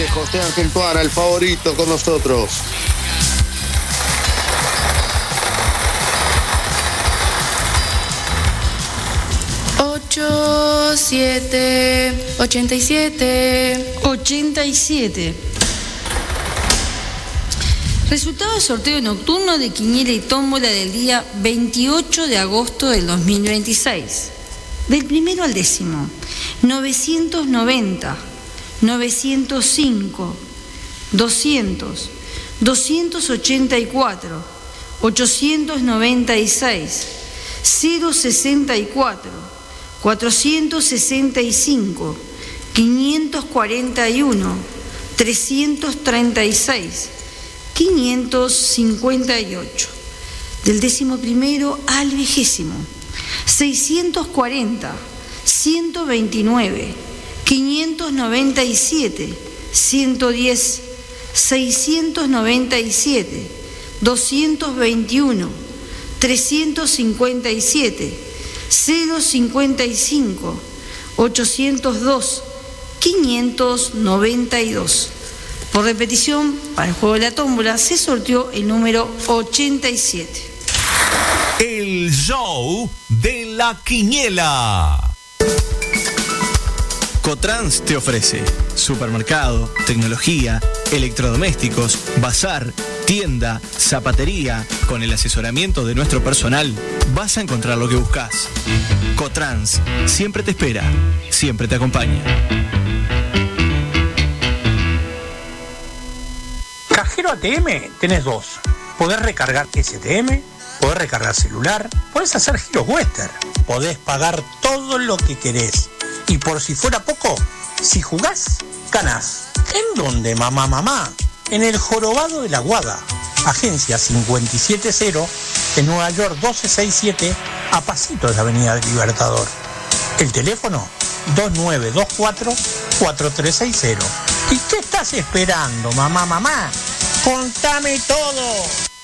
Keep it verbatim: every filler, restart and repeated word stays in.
José Ángel Tuara, el favorito con nosotros. ocho, siete, ochenta y siete. ochenta y siete. Resultado del sorteo nocturno de quiniela y tómbola del día veintiocho de agosto del dos mil veintiséis. Del primero al décimo. novecientos noventa, novecientos cinco, doscientos, doscientos ochenta y cuatro, ochocientos noventa y seis, cero sesenta y cuatro, cuatrocientos sesenta y cinco, quinientos cuarenta y uno, trescientos treinta y seis, quinientos cincuenta y ocho. Del décimo primero al vigésimo. seiscientos cuarenta, ciento veintinueve, quinientos noventa y siete, ciento diez, seiscientos noventa y siete, doscientos veintiuno, trescientos cincuenta y siete, cero cincuenta y cinco, ochocientos dos, quinientos noventa y dos. Por repetición, para el juego de la tómbola se sorteó el número ochenta y siete. El show de la quiniela. Cotrans te ofrece supermercado, tecnología, electrodomésticos, bazar, tienda, zapatería. Con el asesoramiento de nuestro personal vas a encontrar lo que buscas. Cotrans siempre te espera, siempre te acompaña. Cajero A T M tenés dos. Podés recargar S T M, podés recargar celular, podés hacer giros Western, podés pagar todo lo que querés. Y por si fuera poco, si jugás, ganás. ¿En dónde, mamá, mamá? En el Jorobado de la Guada, agencia cincuenta y siete cero, en Nueva York doce sesenta y siete, a pasito de la Avenida del Libertador. El teléfono dos nueve dos cuatro, cuatro tres seis cero. ¿Y qué estás esperando, mamá, mamá? ¡Contame todo!